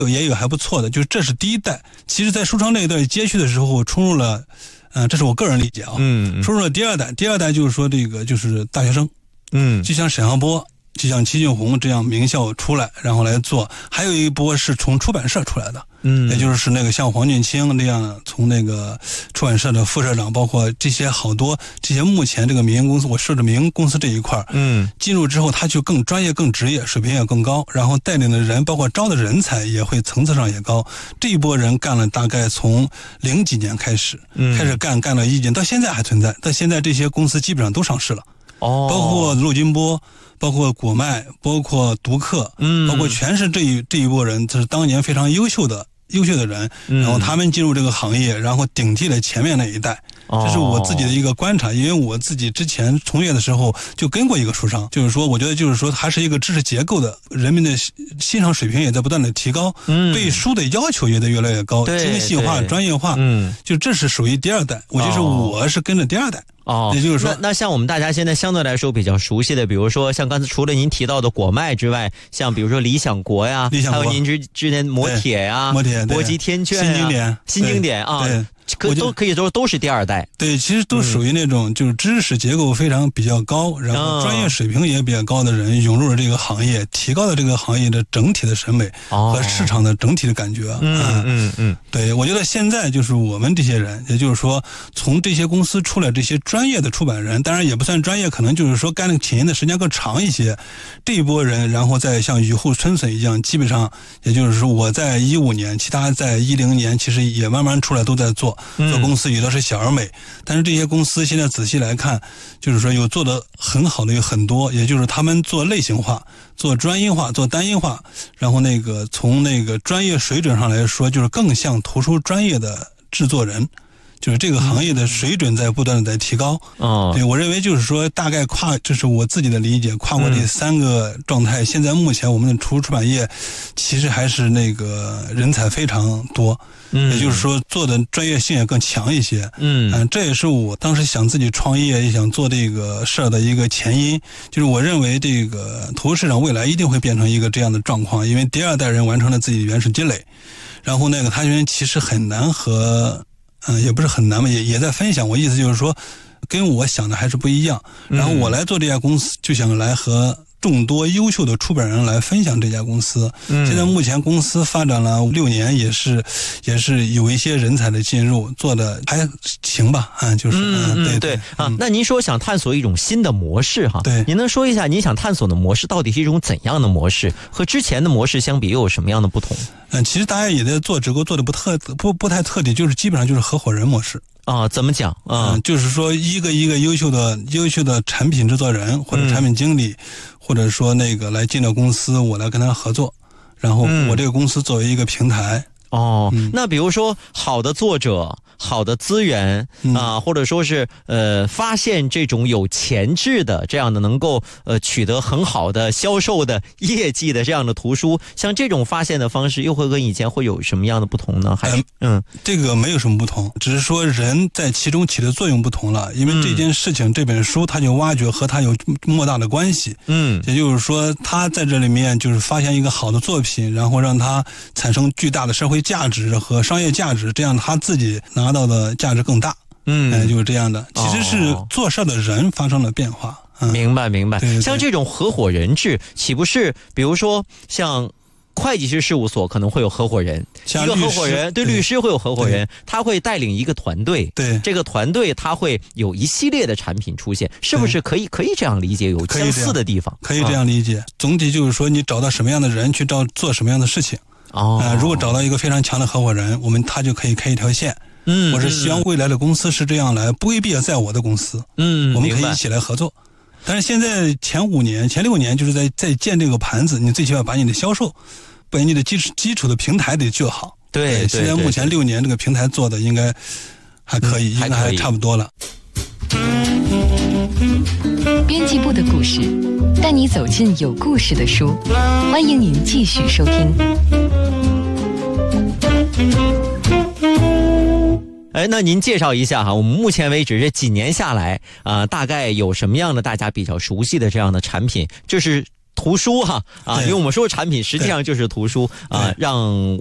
也有还不错的，就是这是第一代。其实在书城那一代接续的时候冲入了这是我个人理解啊，冲入了第二代。第二代就是说这个就是大学生，就像沈阳波，就像齐俊宏这样名校出来然后来做，还有一波是从出版社出来的，也就是那个像黄俊清这样从那个出版社的副社长，包括这些好多这些目前这个民营公司，我说的民营公司这一块，进入之后他就更专业更职业，水平也更高，然后带领的人包括招的人才也会层次上也高。这一波人干了大概从00几年开始干了1年，到现在还存在，到现在这些公司基本上都上市了，包括陆金波，包括果麦，包括读客，包括全是这一波人，这是当年非常优秀的人，然后他们进入这个行业，然后顶替了前面那一代。这是我自己的一个观察，因为我自己之前从业的时候就跟过一个书商，就是说我觉得就是说还是一个知识结构的，人们的欣赏水平也在不断的提高，对书的要求也在越来越高，精细化专业化，就这是属于第二代，我是跟着第二代。也就是说， 那像我们大家现在相对来说比较熟悉的，比如说像刚才除了您提到的果麦之外，像比如说理想国呀，还有您之前磨铁呀、博极天卷呀、新经典啊，都可以说都是第二代。 对，其实都属于那种就是知识结构比较高，然后专业水平也比较高的人涌入了这个行业，提高了这个行业的整体的审美和市场的整体的感觉。对，我觉得现在就是我们这些人，也就是说从这些公司出来这些专业的出版人，当然也不算专业，可能就是说干那个起因的时间更长一些，这一波人然后再像雨后春笋一样，基本上也就是说我在15年，其他在10年其实也慢慢出来都在做公司，有的是小而美，但是这些公司现在仔细来看，就是说有做得很好的有很多，也就是他们做类型化、做专业化、做单一化，然后那个从那个专业水准上来说，就是更像图书专业的制作人，就是这个行业的水准在不断的在提高。对，我认为就是说大概这是我自己的理解，跨过这3个状态，现在目前我们的出版业其实还是那个人才非常多。也就是说做的专业性也更强一些。这也是我当时想自己创业也想做这个事儿的一个前因，就是我认为这个图书市场未来一定会变成一个这样的状况，因为第二代人完成了自己的原始积累，然后那个他人其实很难和也不是很难嘛，也在分享，我意思就是说跟我想的还是不一样，然后我来做这家公司就想来和众多优秀的出版人来分享这家公司。现在目前公司发展了6年，也是有一些人才的进入，做的还行吧。就是对啊。那您说想探索一种新的模式哈？ 对， 您能说一下您想探索的模式到底是一种怎样的模式？和之前的模式相比又有什么样的不同？ 其实大家也在做，只不过做的不太特地，就是基本上就是合伙人模式。 怎么讲？ 就是说一个优秀的产品制作人或者产品经理，或者说那个来进了公司，我来跟他合作，然后我这个公司作为一个平台。 那比如说好的作者、好的资源或者说是发现这种有潜质的这样的能够取得很好的销售的业绩的这样的图书，像这种发现的方式又会跟以前会有什么样的不同呢？还是这个没有什么不同，只是说人在其中起的作用不同了，因为这件事情这本书它就挖掘和它有莫大的关系。也就是说他在这里面就是发现一个好的作品，然后让它产生巨大的社会价值和商业价值，这样他自己拿到的价值更大。就是这样的，其实是做事的人发生了变化。 明白。 对， 像这种合伙人制，岂不是比如说像会计师事务所可能会有合伙人，一个合伙人对律师会有合伙人，他会带领一个团队， 对这个团队他会有一系列的产品出现，是不是可以这样理解？有相似的地方， 可以这样理解。总体就是说，你找到什么样的人去做什么样的事情。如果找到一个非常强的合伙人，他就可以开一条线。我是希望未来的公司是这样来，不未必要在我的公司。我们可以一起来合作。但是现在前6年就是在建这个盘子，你最起码把你的销售，把你的基础的平台得做好。 对， 现在目前6年这个平台做的应该还可以，应该还差不多了。 编辑部的故事，带你走进有故事的书，欢迎您继续收听。 那您介绍一下哈，我们目前为止这几年下来大概有什么样的大家比较熟悉的这样的产品？这是图书哈因为我们说产品实际上就是图书让